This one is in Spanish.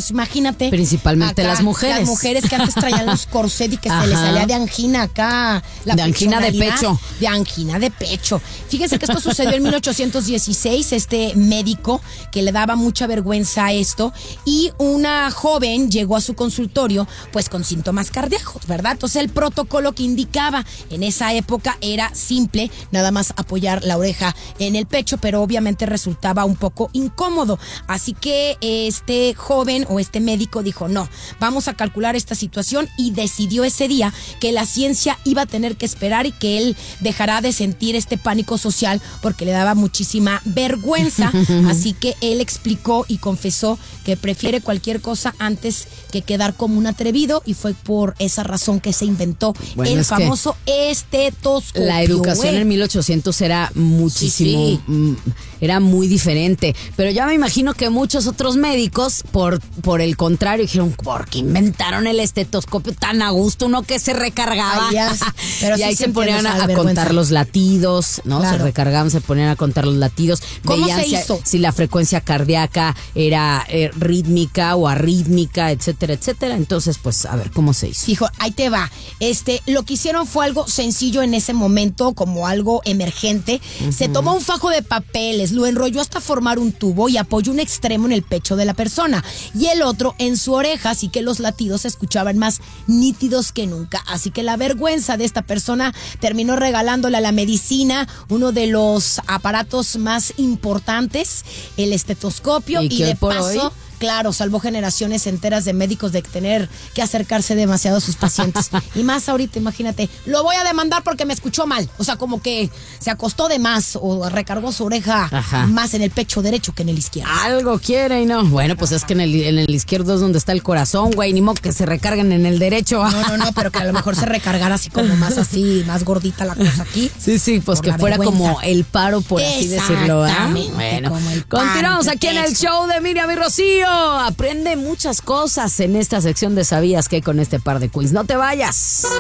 pues imagínate. Principalmente acá, las mujeres. Las mujeres que antes traían los corset y que se les salía de angina acá. De angina de pecho. De angina de pecho. Fíjense que esto sucedió en 1816, este médico que le daba mucha vergüenza a esto, y una joven llegó a su consultorio pues con síntomas cardíacos, ¿verdad? Entonces el protocolo que indicaba en esa época era simple, nada más apoyar la oreja en el pecho, pero obviamente resultaba un poco incómodo. Así que este joven o este médico dijo, no, vamos a calcular esta situación, y decidió ese día que la ciencia iba a tener que esperar y que él dejará de sentir este pánico social porque le daba muchísima vergüenza. Así que él explicó y confesó que prefiere cualquier cosa antes que quedar como un atrevido, y fue por esa razón que se inventó el famoso estetoscopio. La educación en 1800 era muchísimo, era muy diferente, pero ya me imagino que muchos otros médicos por el contrario dijeron, ¿por qué inventaron el estetoscopio tan a gusto? Uno que se recargaba. Pero y sí ahí se ponían a contar los latidos, ¿no? Claro. Se recargaban, se ponían a contar los latidos. ¿Cómo veían se hizo? si la frecuencia cardíaca era rítmica o arrítmica, etcétera, etcétera. Entonces, pues, a ver, ¿cómo se hizo? Hijo, ahí te va. Lo que hicieron fue algo sencillo en ese momento, como algo emergente. Se tomó un fajo de papeles, lo enrolló hasta formar un tubo y apoyó un extremo en el pecho de la persona y el otro en su oreja, así que los latidos se escuchaban más nítidos que nunca. Así que la vergüenza de esta persona terminó regalándole a la medicina uno de los aparatos más importantes, el estetoscopio, y de paso, claro, salvó generaciones enteras de médicos de tener que acercarse demasiado a sus pacientes. Y más ahorita, imagínate, lo voy a demandar porque me escuchó mal. O sea, como que se acostó de más o recargó su oreja más en el pecho derecho que en el izquierdo. Algo quiere y no. Bueno, pues es que en el izquierdo es donde está el corazón, güey. Ni modo que se recarguen en el derecho. No, pero que a lo mejor se recargara así como más gordita la cosa aquí. Sí, pues que fuera vergüenza. Como el paro, por así decirlo. Bueno, continuamos aquí en el show de Miriam y Rocío. Aprende muchas cosas en esta sección de ¿Sabías qué? Con este par de quiz. No te vayas.